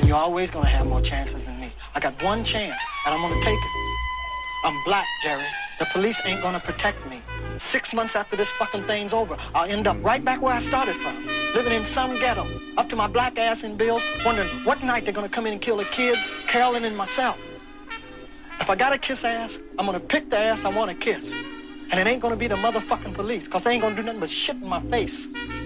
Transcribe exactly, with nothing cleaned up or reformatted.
You're always gonna have more chances than me. I got one chance, and I'm gonna take it. I'm black, Jerry. The police ain't gonna protect me. Six months after this fucking thing's over, I'll end up right back where I started from, living in some ghetto, up to my black ass in bills, wondering what night they're gonna come in and kill the kids, Carolyn and myself. If I gotta kiss ass, I'm gonna pick the ass I wanna kiss. And it ain't gonna be the motherfucking police, cause they ain't gonna do nothing but shit in my face.